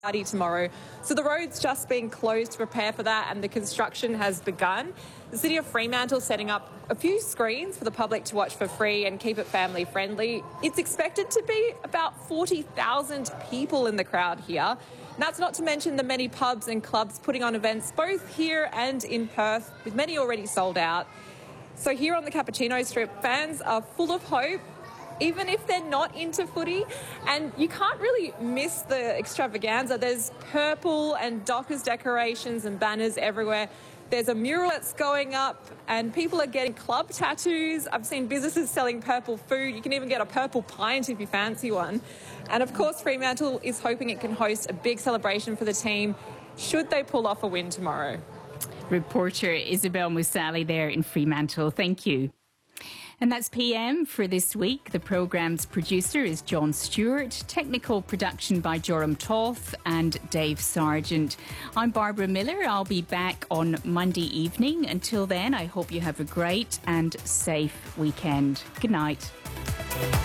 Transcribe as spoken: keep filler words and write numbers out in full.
cloudy tomorrow. So the road's just been closed to prepare for that, and the construction has begun. The City of Fremantle setting up a few screens for the public to watch for free and keep it family friendly. It's expected to be about forty thousand people in the crowd here. And that's not to mention the many pubs and clubs putting on events both here and in Perth, with many already sold out. So here on the Cappuccino Strip, fans are full of hope, even if they're not into footy, and you can't really miss the extravaganza. There's purple and Dockers decorations and banners everywhere. There's a mural that's going up, and people are getting club tattoos. I've seen businesses selling purple food. You can even get a purple pint if you fancy one. And of course, Fremantle is hoping it can host a big celebration for the team should they pull off a win tomorrow. Reporter Isabel Musali there in Fremantle. Thank you. And that's P M for this week. The programme's producer is John Stewart. Technical production by Joram Toth and Dave Sargent. I'm Barbara Miller. I'll be back on Monday evening. Until then, I hope you have a great and safe weekend. Good night.